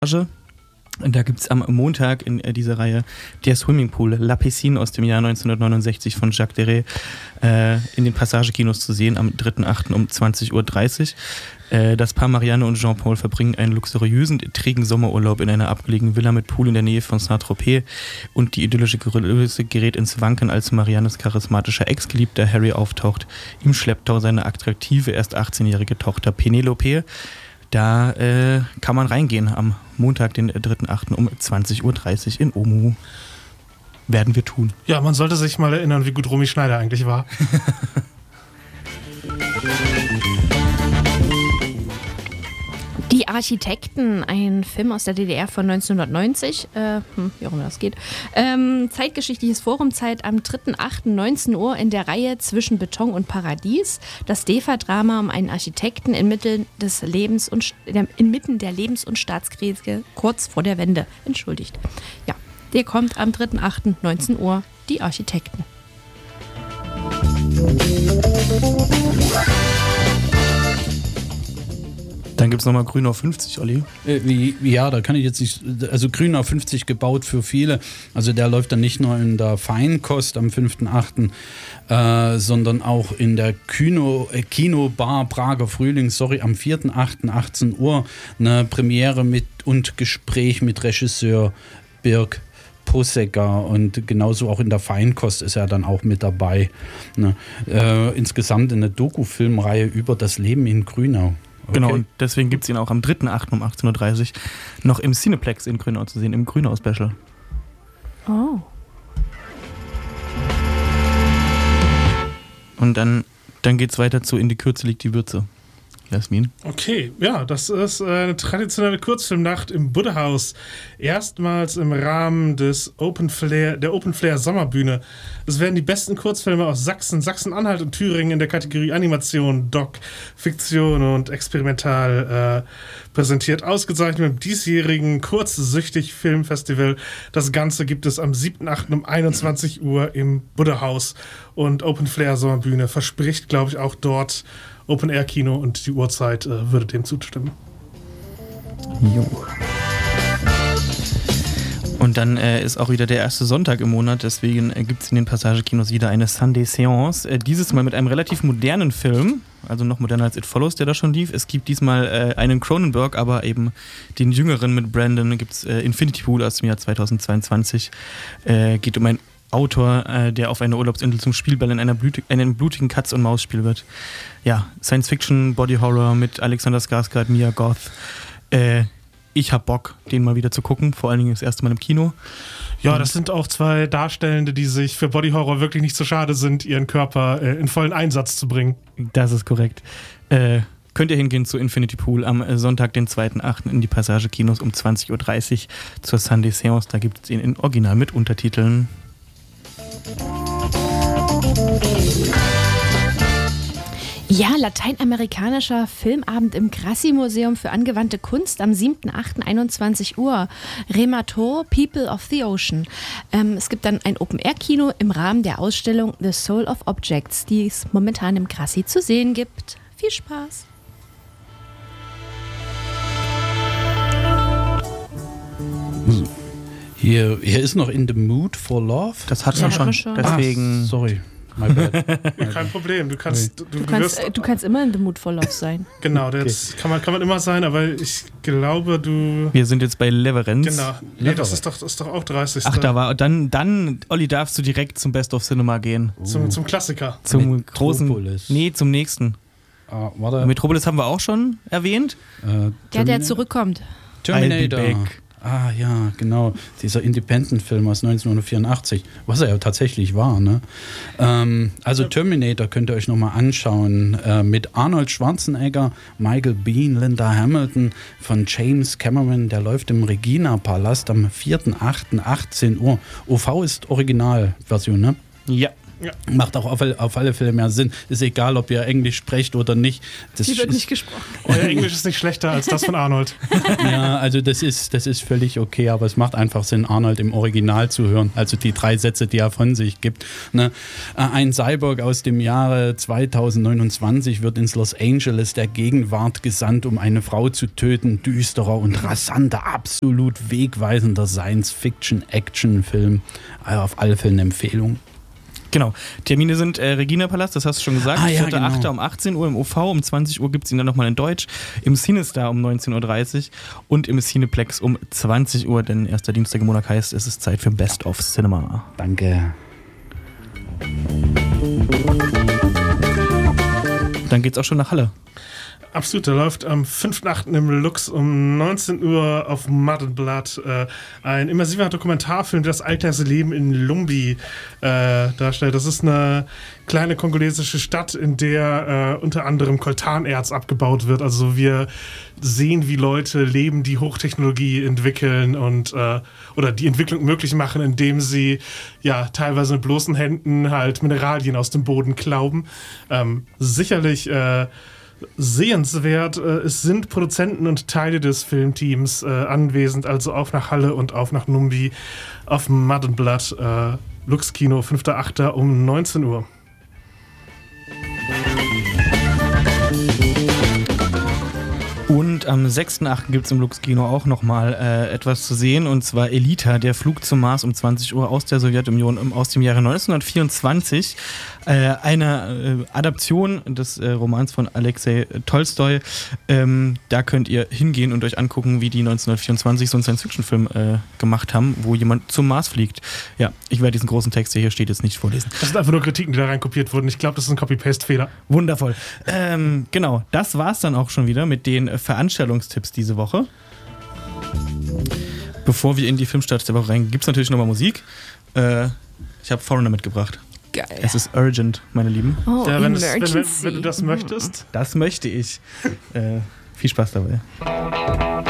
Da gibt es am Montag in dieser Reihe der Swimmingpool La Piscine aus dem Jahr 1969 von Jacques Deray in den Passagekinos zu sehen am 3.8. um 20.30 Uhr. Das Paar Marianne und Jean-Paul verbringen einen luxuriösen, trägen Sommerurlaub in einer abgelegenen Villa mit Pool in der Nähe von Saint-Tropez und die idyllische Größe gerät ins Wanken, als Mariannes charismatischer Ex-Geliebter Harry auftaucht, im Schlepptau seine attraktive, erst 18-jährige Tochter Penelope. Da kann man reingehen am Montag, den 3.8. um 20.30 Uhr in OMU. Werden wir tun. Ja, man sollte sich mal erinnern, wie gut Romy Schneider eigentlich war. Die Architekten, ein Film aus der DDR von 1990, wie auch immer das geht. Zeitgeschichtliches Forumzeit am 3.8.19 Uhr in der Reihe Zwischen Beton und Paradies. Das DEFA-Drama um einen Architekten inmitten der Lebens- und Staatskrise kurz vor der Wende. Entschuldigt. Ja, der kommt am 3.8.19 Uhr, die Architekten. Dann gibt es nochmal Grün auf 50, Olli. Ja, da kann ich jetzt nicht, also Grün auf 50 gebaut für viele. Also der läuft dann nicht nur in der Feinkost am 5.8., sondern auch in der Kinobar Prager Frühling, am 4.8. 18 Uhr. Eine Premiere mit und Gespräch mit Regisseur Birk Posegger und genauso auch in der Feinkost ist er dann auch mit dabei. Ne? Insgesamt eine Doku-Filmreihe über das Leben in Grünau. Okay. Genau, und deswegen gibt es ihn auch am 3.8. um 18.30 Uhr noch im Cineplex in Grünau zu sehen, im Grünau-Special. Oh. Und dann geht es weiter zu In die Kürze liegt die Würze. Jasmin? Okay, ja, das ist eine traditionelle Kurzfilmnacht im Buddehaus. Erstmals im Rahmen der Open Flair Sommerbühne. Es werden die besten Kurzfilme aus Sachsen, Sachsen-Anhalt und Thüringen in der Kategorie Animation, Doc, Fiktion und Experimental präsentiert. Ausgezeichnet mit dem diesjährigen Kurzsüchtig Filmfestival. Das Ganze gibt es am 7.8. um 21 Uhr im Buddehaus. Und Open Flair Sommerbühne verspricht, glaube ich, auch dort Open-Air-Kino und die Uhrzeit würde dem zustimmen. Jo. Und dann ist auch wieder der erste Sonntag im Monat, deswegen gibt es in den Passagekinos wieder eine Sunday-Seance. Dieses Mal mit einem relativ modernen Film, also noch moderner als It Follows, der da schon lief. Es gibt diesmal einen Cronenberg, aber eben den jüngeren mit Brandon. Gibt es Infinity Pool aus dem Jahr 2022. Geht um einen Autor, der auf einer Urlaubsinsel zum Spielball in einem blutigen Katz-und-Maus-Spiel wird. Ja, Science-Fiction, Body-Horror mit Alexander Skarsgård, Mia Goth. Ich hab Bock, den mal wieder zu gucken, vor allen Dingen das erste Mal im Kino. Ja, das sind auch zwei Darstellende, die sich für Body-Horror wirklich nicht so schade sind, ihren Körper in vollen Einsatz zu bringen. Das ist korrekt. Könnt ihr hingehen zu Infinity Pool am Sonntag, den 2.8. in die Passagekinos um 20.30 Uhr zur Sunday Seance. Da gibt es ihn in Original mit Untertiteln. Ja, lateinamerikanischer Filmabend im Grassi-Museum für angewandte Kunst am 7.8. 21 Uhr. Remator, People of the Ocean. Es gibt dann ein Open-Air-Kino im Rahmen der Ausstellung The Soul of Objects, die es momentan im Grassi zu sehen gibt. Viel Spaß! Hier ist noch In the Mood for Love. Das hat man schon. Deswegen. Sorry. My bad. Kein Problem. Du kannst immer in the Mood for Love sein. Genau, das kann man immer sein, aber ich glaube, Wir sind jetzt bei Leverenz. Genau. Nee, das ist doch auch 30. Ach, da war. Dann, Olli, darfst du direkt zum Best of Cinema gehen. Zum Klassiker. Zum Metropolis. Großen. Nee, zum nächsten. Warte. Metropolis haben wir auch schon erwähnt. Der zurückkommt. Terminator. Ah ja, genau. Dieser Independent-Film aus 1984, was er ja tatsächlich war. Ne? Also Terminator könnt ihr euch nochmal anschauen. Mit Arnold Schwarzenegger, Michael Biehn, Linda Hamilton von James Cameron. Der läuft im Regina-Palast am 4.8. 18 Uhr. OV ist Originalversion, ne? Ja. Ja. Macht auch auf alle Fälle mehr Sinn. Ist egal, ob ihr Englisch sprecht oder nicht. Die wird nicht gesprochen. Euer Englisch ist nicht schlechter als das von Arnold. Ja, also das ist völlig okay, aber es macht einfach Sinn, Arnold im Original zu hören. Also die 3 Sätze, die er von sich gibt. Ne? Ein Cyborg aus dem Jahre 2029 wird ins Los Angeles der Gegenwart gesandt, um eine Frau zu töten. Düsterer und rasanter, absolut wegweisender Science-Fiction-Action-Film. Also auf alle Fälle eine Empfehlung. Genau. Termine sind Regina Palast, das hast du schon gesagt. 4.8. Genau. um 18 Uhr im OV, um 20 Uhr gibt es ihn dann nochmal in Deutsch, im Cinestar um 19.30 Uhr und im Cineplex um 20 Uhr, denn erster Dienstag im Monat heißt, es ist Zeit für Best of Cinema. Danke. Dann geht's auch schon nach Halle. Absolut, da läuft am 5.8. im Lux um 19 Uhr auf Mud and Blood ein immersiver Dokumentarfilm, der das Alltagsleben in Lumbi darstellt. Das ist eine kleine kongolesische Stadt, in der unter anderem Koltanerz abgebaut wird. Also wir sehen, wie Leute leben, die Hochtechnologie entwickeln und oder die Entwicklung möglich machen, indem sie ja teilweise mit bloßen Händen halt Mineralien aus dem Boden klauben. Sicherlich sehenswert. Es sind Produzenten und Teile des Filmteams anwesend, also auf nach Halle und auf nach Numbi auf Mud and Blood. Lux Kino, 5.8. um 19 Uhr. Und am 6.8. gibt es im Lux-Kino auch nochmal etwas zu sehen, und zwar Elita, der Flug zum Mars um 20 Uhr aus der Sowjetunion aus dem Jahre 1924. Eine Adaption des Romans von Alexei Tolstoi. Da könnt ihr hingehen und euch angucken, wie die 1924 so einen Science-Fiction-Film gemacht haben, wo jemand zum Mars fliegt. Ja, ich werde diesen großen Text, der hier steht, jetzt nicht vorlesen. Das sind einfach nur Kritiken, die da reinkopiert wurden. Ich glaube, das ist ein Copy-Paste-Fehler. Wundervoll. Genau, das war's dann auch schon wieder mit den Veranstaltungstipps diese Woche. Bevor wir in die Filmstarts der Woche reingehen, gibt es natürlich nochmal Musik. Ich habe Foreigner mitgebracht. Geil. Es ist Urgent, meine Lieben. Oh, Ja, wenn Emergency. du das möchtest. Das möchte ich. Viel Spaß dabei.